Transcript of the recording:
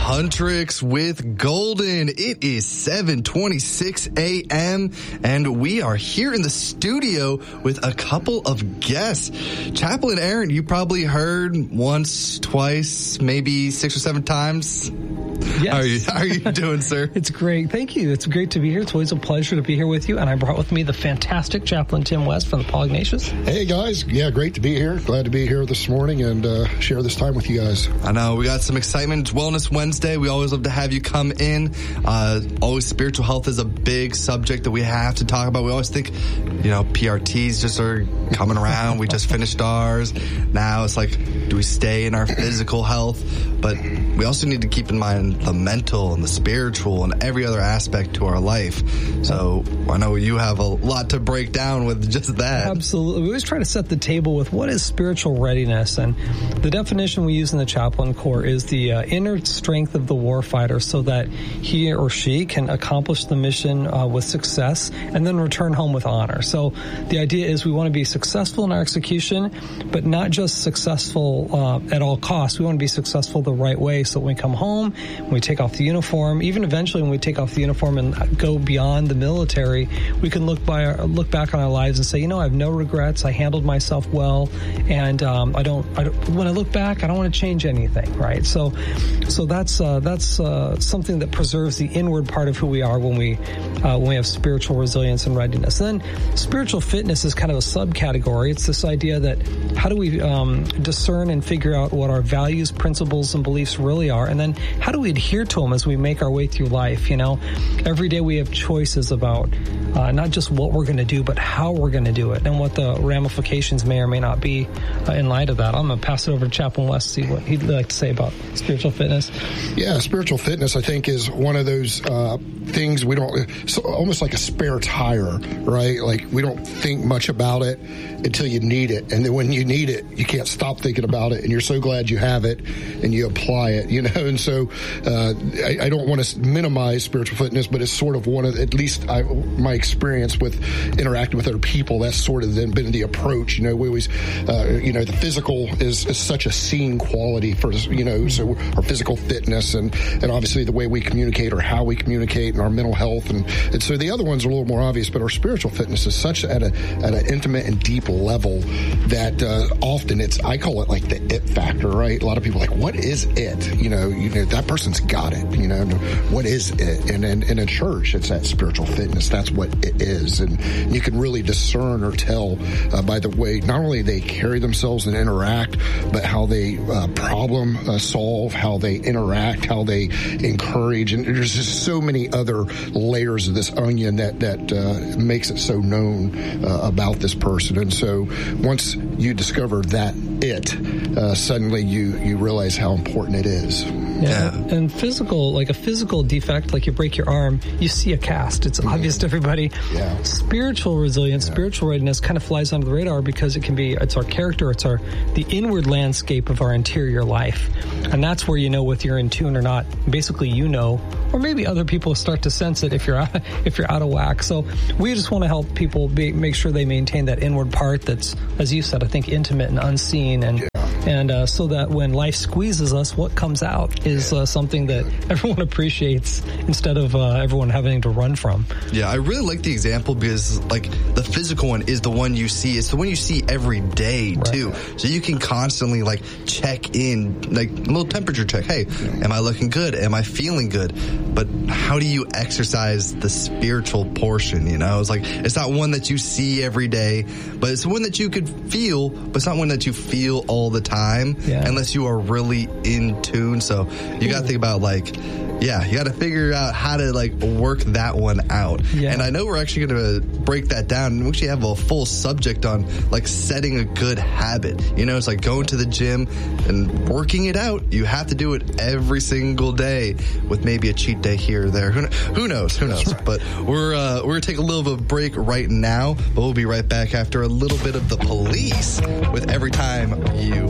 Huntrix with Golden. It is 7:26 a.m. and we are here in the studio with a couple of guests. Chaplain Aaron, you probably heard once, twice, maybe 6 or 7 times. Yes. How are you doing, sir? It's great. Thank you. It's great to be here. It's always a pleasure to be here with you. And I brought with me the fantastic Chaplain Tim West from the Paul Ignatius. Hey, guys. Yeah, great to be here. Glad to be here this morning and share this time with you guys. I know. We got some excitement. It's Wellness Wednesday. We always love to have you come in. Always spiritual health is a big subject that we have to talk about. We always think, PRTs just are coming around. We just finished ours. Now it's like, do we stay in our physical health? But we also need to keep in mind the mental and the spiritual and every other aspect to our life. So I know you have a lot to break down with just that. Absolutely. We always try to set the table with what is spiritual readiness. And the definition we use in the Chaplain Corps is the inner strength of the warfighter so that he or she can accomplish the mission with success and then return home with honor. So the idea is we want to be successful in our execution, but not just successful at all costs. We want to be successful the right way. So when we come home, when we take off the uniform, even eventually when we take off the uniform and go beyond the military, we can look back on our lives and say, I have no regrets. I handled myself well, and when I look back, I don't want to change anything, right? So that's something that preserves the inward part of who we are when we have spiritual resilience and readiness. And then spiritual fitness is kind of a subcategory. It's this idea that how do we discern and figure out what our values, principles, and beliefs really are, and then how do we adhere to them as we make our way through life? Every day we have choices about not just what we're going to do, but how we're going to do it and what the ramifications may or may not be in light of that. I'm going to pass it over to Chaplain West to see what he'd like to say about spiritual fitness. Yeah, spiritual fitness, I think, is one of those things we don't, it's almost like a spare tire, right? Like we don't think much about it until you need it. And then when you need it, you can't stop thinking about it. And you're so glad you have it and you apply it, And so I don't want to minimize spiritual fitness, but it's sort of one of, at least my experience with interacting with other people, that's sort of been the approach. We always, the physical is such a seen quality for, so our physical fitness and obviously the way we communicate or how we communicate and our mental health. And so the other ones are a little more obvious, but our spiritual fitness is such at an intimate and deep level that often I call it like the it factor, right? A lot of people are like, what is it? That person's got it, what is it? And in church, it's that spiritual fitness. That's what it is. And you can really discern or tell by the way, not only they carry themselves and interact, but how they problem solve, how they interact, how they encourage. And there's just so many other layers of this onion that makes it so known about this person. And so once you discover that suddenly you realize how important it is. Yeah. And a physical defect, like you break your arm, you see a cast. It's obvious to everybody. Yeah. Spiritual resilience, spiritual readiness kind of flies under the radar because it's our character, it's the inward landscape of our interior life. And that's where whether you're in tune or not. Basically, or maybe other people start to sense it if you're out of whack. So we just want to help people make sure they maintain that inward part that's, as you said, I think intimate and unseen, and so that when life squeezes us, what comes out is something that everyone appreciates instead of everyone having to run from. Yeah, I really like the example because, the physical one is the one you see. It's the one you see every day, too. Right. So you can constantly, check in, a little temperature check. Hey, am I looking good? Am I feeling good? But how do you exercise the spiritual portion, It's not one that you see every day, but it's one that you could feel, but it's not one that you feel all the time unless you are really in tune. So you got to think about you got to figure out how to work that one out. Yeah. And I know we're actually going to break that down, and we actually have a full subject on setting a good habit. It's like going to the gym and working it out. You have to do it every single day with maybe a cheat day here or there. Who knows? Right. But we're going to take a little bit of a break right now, but we'll be right back after a little bit of the police with Every Time You